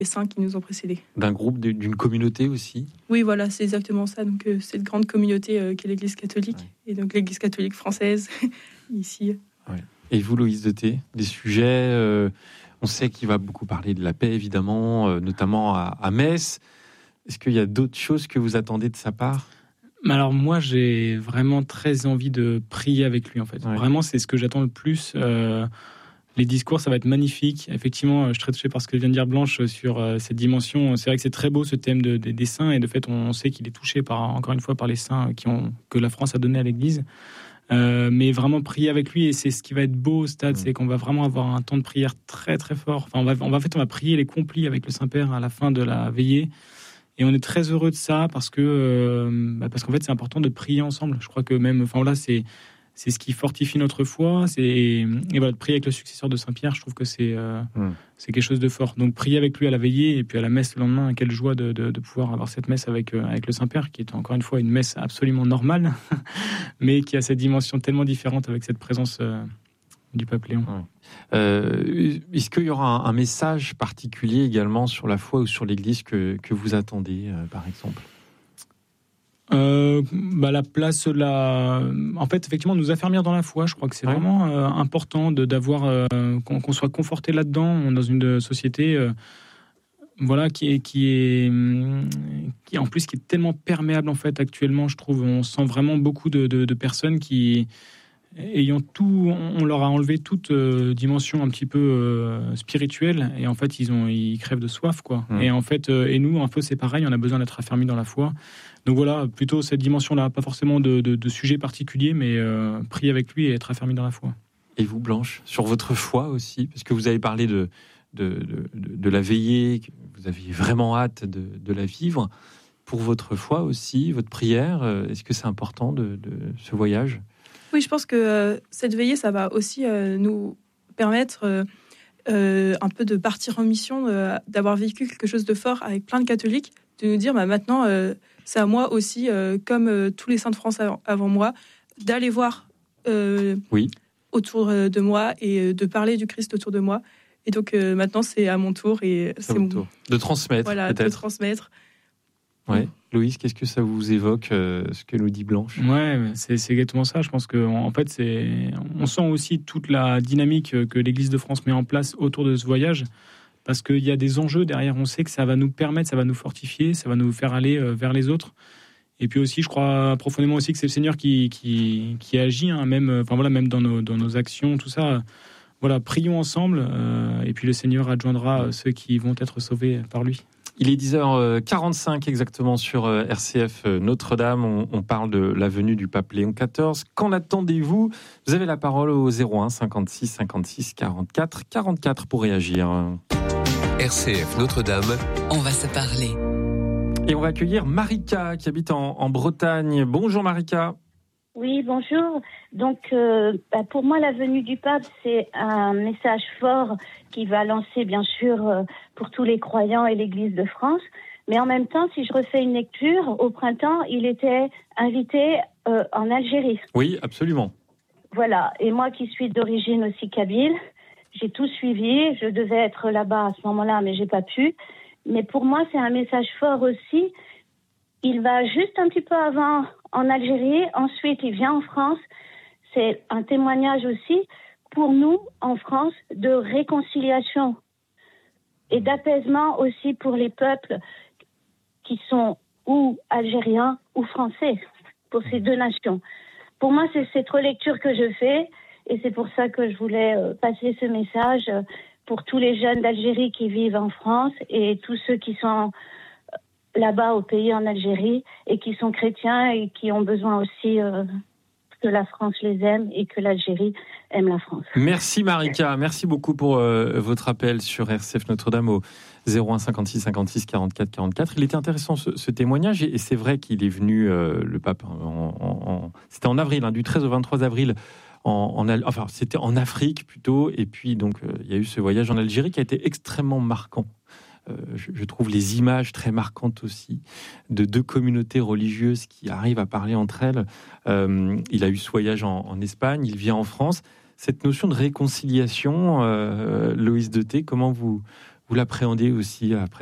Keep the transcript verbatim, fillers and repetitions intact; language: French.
les saints qui nous ont précédés. D'un groupe, d'une communauté aussi ? Oui, voilà, c'est exactement ça. Donc, euh, cette grande communauté euh, qu'est l'Église catholique, ouais. Et donc l'Église catholique française, ici. Ouais. Et vous, Loïs Deté, des sujets, euh, on sait qu'il va beaucoup parler de la paix, évidemment, euh, notamment à, à Metz. Est-ce qu'il y a d'autres choses que vous attendez de sa part ? Alors moi, j'ai vraiment très envie de prier avec lui, en fait. Ouais. Vraiment, c'est ce que j'attends le plus. Euh, les discours, ça va être magnifique. Effectivement, je suis très touché par ce que vient de dire Blanche sur euh, cette dimension. C'est vrai que c'est très beau, ce thème de, de, des saints. Et de fait, on sait qu'il est touché, par, encore une fois, par les saints qui ont, que la France a donné à l'Église. Euh, mais vraiment prier avec lui, et c'est ce qui va être beau au stade, mmh. c'est qu'on va vraiment avoir un temps de prière très, très fort. Enfin, on va, on va, en fait, on va prier les complis avec le Saint-Père à la fin de la veillée. Et on est très heureux de ça parce que euh, bah parce qu'en fait c'est important de prier ensemble. Je crois que même, enfin là c'est c'est ce qui fortifie notre foi. C'est et voilà, de prier avec le successeur de Saint Pierre. Je trouve que c'est euh, mmh. c'est quelque chose de fort. Donc prier avec lui à la veillée et puis à la messe le lendemain. Quelle joie de, de, de pouvoir avoir cette messe avec euh, avec le Saint Père, qui est encore une fois une messe absolument normale, mais qui a cette dimension tellement différente avec cette présence euh, du pape Léon. Ouais. Euh, est-ce qu'il y aura un, un message particulier également sur la foi ou sur l'Église que, que vous attendez, euh, par exemple ? euh, bah la place, la... en fait, effectivement, nous affermir dans la foi. Je crois que c'est ouais. vraiment euh, important de, d'avoir euh, qu'on, qu'on soit conforté là-dedans, dans une société, euh, voilà, qui est qui est qui en plus qui est tellement perméable en fait actuellement. Je trouve, on sent vraiment beaucoup de, de, de personnes qui ayant tout, on leur a enlevé toute euh, dimension un petit peu euh, spirituelle, et en fait ils ont, ils crèvent de soif, quoi. Mmh. Et en fait, euh, et nous, un peu, c'est pareil, on a besoin d'être affermis dans la foi. Donc voilà, plutôt cette dimension-là, pas forcément de, de, de sujet particulier, mais euh, prier avec lui et être affermis dans la foi. Et vous, Blanche, sur votre foi aussi, parce que vous avez parlé de de, de, de, de la veillée, vous aviez vraiment hâte de, de la vivre. Pour votre foi aussi, votre prière, est-ce que c'est important de, de ce voyage ? Oui, je pense que euh, cette veillée, ça va aussi euh, nous permettre euh, euh, un peu de partir en mission, euh, d'avoir vécu quelque chose de fort avec plein de catholiques, de nous dire bah, maintenant, euh, c'est à moi aussi, euh, comme euh, tous les saints de France avant, avant moi, d'aller voir euh, oui. autour de moi et de parler du Christ autour de moi. Et donc euh, maintenant, c'est à mon tour. Et c'est, c'est mon tour. De transmettre, voilà, peut-être. de transmettre. Ouais. Loïs, qu'est-ce que ça vous évoque, euh, ce que nous dit Blanche ? Ouais, c'est, c'est exactement ça. Je pense qu'en en fait, c'est, on sent aussi toute la dynamique que l'Église de France met en place autour de ce voyage, parce qu'il y a des enjeux derrière. On sait que ça va nous permettre, ça va nous fortifier, ça va nous faire aller vers les autres. Et puis aussi, je crois profondément aussi que c'est le Seigneur qui, qui, qui agit, hein, même, enfin voilà, même dans nos, dans nos actions, tout ça. Voilà, prions ensemble, euh, et puis le Seigneur adjoindra ceux qui vont être sauvés par lui. Il est dix heures quarante-cinq exactement sur R C F Notre-Dame. On, on parle de la venue du pape Léon quatorze. Qu'en attendez-vous ? Vous avez la parole au zéro un cinquante-six cinquante-six quarante-quatre quarante-quatre pour réagir. R C F Notre-Dame. On va se parler. Et on va accueillir Marika qui habite en, en Bretagne. Bonjour Marika. Oui, bonjour. Donc, euh, bah pour moi, la venue du pape, c'est un message fort qui va lancer, bien sûr, euh, pour tous les croyants et l'Église de France. Mais en même temps, si je refais une lecture, au printemps, il était invité euh, en Algérie. Oui, absolument. Voilà. Et moi qui suis d'origine aussi kabyle, j'ai tout suivi. Je devais être là-bas à ce moment-là, mais j'ai pas pu. Mais pour moi, c'est un message fort aussi. Il va juste un petit peu avant en Algérie, ensuite il vient en France. C'est un témoignage aussi pour nous en France de réconciliation et d'apaisement aussi pour les peuples qui sont ou algériens ou français, pour ces deux nations. Pour moi, c'est cette relecture que je fais et c'est pour ça que je voulais passer ce message pour tous les jeunes d'Algérie qui vivent en France et tous ceux qui sont là-bas au pays en Algérie et qui sont chrétiens et qui ont besoin aussi euh, que la France les aime et que l'Algérie aime la France. Merci Marika, merci beaucoup pour euh, votre appel sur R C F Notre-Dame au zéro un cinquante-six cinquante-six quarante-quatre quarante-quatre. Il était intéressant ce, ce témoignage et, et c'est vrai qu'il est venu, euh, le pape, en, en, en, c'était en avril, hein, du treize au vingt-trois avril, en, en, enfin c'était en Afrique plutôt, et puis donc euh, il y a eu ce voyage en Algérie qui a été extrêmement marquant. Euh, je, je trouve les images très marquantes aussi de deux communautés religieuses qui arrivent à parler entre elles. Euh, il a eu ce voyage en, en Espagne, il vient en France. Cette notion de réconciliation, euh, Loïs Deté, comment vous, Vous l'appréhendez aussi après